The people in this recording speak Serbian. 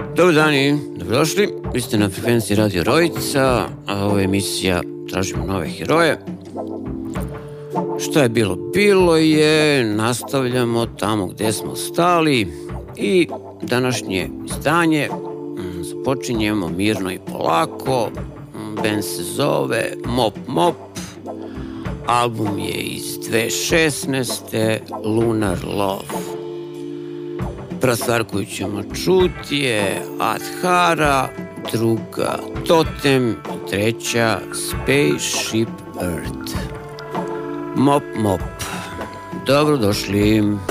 Dobar dan i dobrodošli. Vi ste na frekvenciji Radio Rojica, a ovo je emisija Tražimo nove heroje. Šta je bilo? Bilo je, nastavljamo tamo gde smo stali i današnje izdanje započinjemo mirno i polako. Band se zove Mop Mop, album je iz 2016. Lunar Love. Prva stvar koju ćemo čuti je Adhara, druga Totem, treća Spaceship Earth. Mop Mop, dobrodošli.